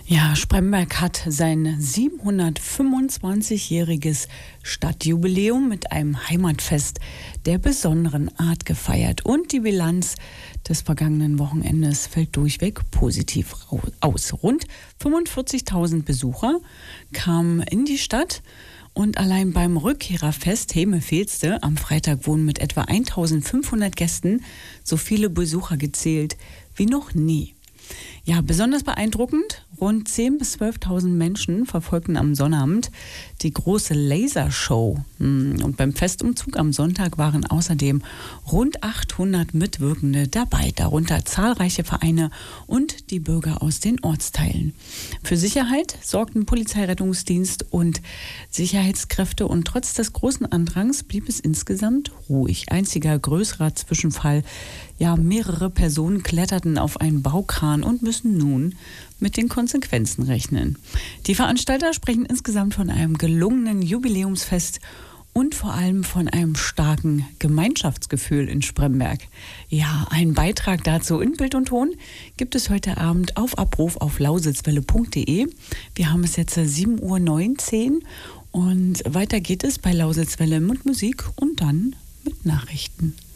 Ja, Spremberg hat sein 725-jähriges Stadtjubiläum mit einem Heimatfest der besonderen Art gefeiert. Und die Bilanz des vergangenen Wochenendes fällt durchweg positiv aus. Rund 45.000 Besucher kamen in die Stadt. Und allein beim Rückkehrerfest Hemefehlste am Freitag wurden mit etwa 1.500 Gästen so viele Besucher gezählt wie noch nie. Ja, besonders beeindruckend, rund 10.000 bis 12.000 Menschen verfolgten am Sonnabend die große Lasershow. Und beim Festumzug am Sonntag waren außerdem rund 800 Mitwirkende dabei, darunter zahlreiche Vereine und die Bürger aus den Ortsteilen. Für Sicherheit sorgten Polizei, Rettungsdienst und Sicherheitskräfte und trotz des großen Andrangs blieb es insgesamt ruhig. Einziger größerer Zwischenfall, ja, mehrere Personen kletterten auf einen Baukran und müssen nun mit den Konsequenzen rechnen. Die Veranstalter sprechen insgesamt von einem gelungenen Jubiläumsfest und vor allem von einem starken Gemeinschaftsgefühl in Spremberg. Ja, einen Beitrag dazu in Bild und Ton gibt es heute Abend auf Abruf auf lausitzwelle.de. Wir haben es jetzt 7.19 Uhr und weiter geht es bei Lausitzwelle mit Musik und dann mit Nachrichten.